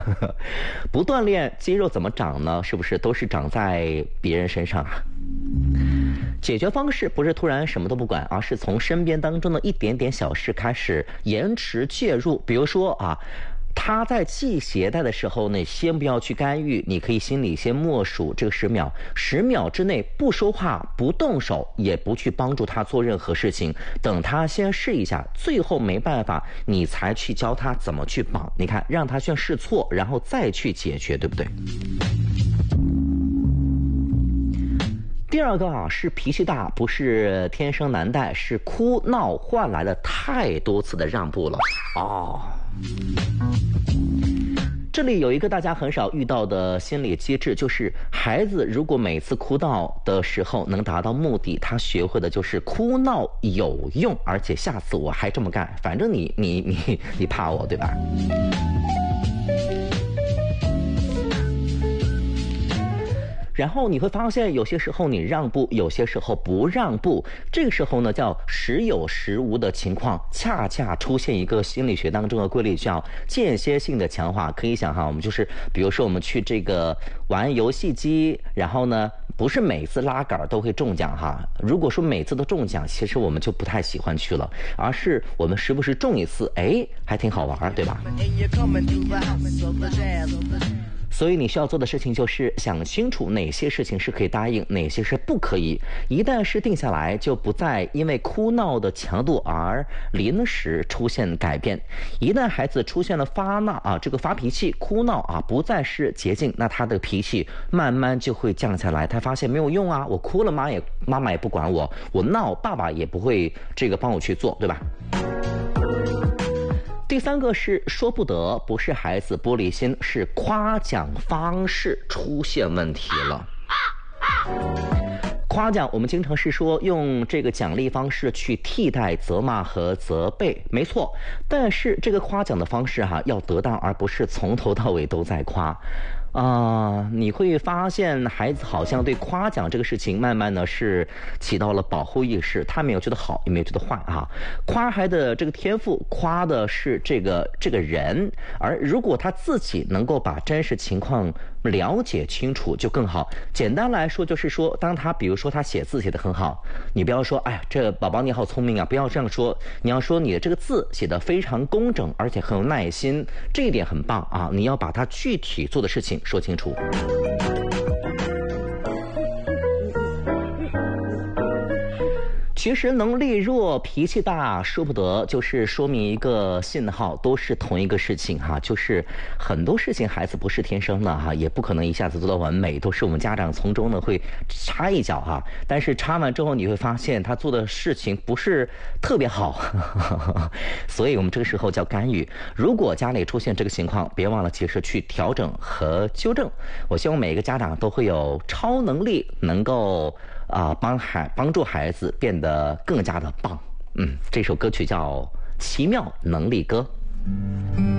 不锻炼，肌肉怎么长呢？是不是都是长在别人身上啊？解决方式不是突然什么都不管，而是从身边当中的一点点小事开始延迟介入。比如说啊，他在系鞋带的时候呢，先不要去干预，你可以心里先默数这个10秒，10秒之内不说话、不动手，也不去帮助他做任何事情，等他先试一下，最后没办法，你才去教他怎么去绑。你看，让他先试错，然后再去解决，对不对？第二个啊，是脾气大，不是天生难带，是哭闹换来了太多次的让步了。这里有一个大家很少遇到的心理机制，就是孩子如果每次哭闹的时候能达到目的，他学会的就是哭闹有用，而且下次我还这么干，反正你怕我，对吧？然后你会发现，有些时候你让步，有些时候不让步。这个时候呢，叫时有时无的情况，恰恰出现一个心理学当中的规律，叫间歇性的强化。可以想哈，我们就是比如说我们去这个玩游戏机，然后呢，不是每次拉杆都会中奖哈。如果说每次都中奖，其实我们就不太喜欢去了，而是我们时不时中一次，哎，还挺好玩，对吧？所以你需要做的事情就是想清楚哪些事情是可以答应，哪些是不可以。一旦是定下来，就不再因为哭闹的强度而临时出现改变。一旦孩子出现了发脾气、哭闹啊，不再是捷径，那他的脾气慢慢就会降下来。他发现没有用啊，我哭了妈妈也不管我，我闹爸爸也不会帮我去做，对吧？第三个是说不得，不是孩子玻璃心，是夸奖方式出现问题了。夸奖我们经常是说用这个奖励方式去替代责骂和责备，没错，但是这个夸奖的方式要得当，而不是从头到尾都在夸。你会发现孩子好像对夸奖这个事情慢慢的是起到了保护意识，他没有觉得好也没有觉得坏啊。夸孩子的这个天赋，夸的是这个人，而如果他自己能够把真实情况了解清楚就更好。简单来说就是说，当他比如说他写字写得很好，你不要说哎呀这宝宝你好聪明啊，不要这样说，你要说你的这个字写得非常工整，而且很有耐心，这一点很棒啊，你要把他具体做的事情说清楚。其实能力弱、脾气大、说不得，就是说明一个信号，都是同一个事情哈。就是很多事情孩子不是天生的哈，也不可能一下子做到完美，都是我们家长从中呢会插一脚哈。但是插完之后，你会发现他做的事情不是特别好，所以我们这个时候叫干预。如果家里出现这个情况，别忘了及时去调整和纠正。我希望每一个家长都会有超能力，能够帮助孩子变得更加的棒。这首歌曲叫《奇妙能力歌》。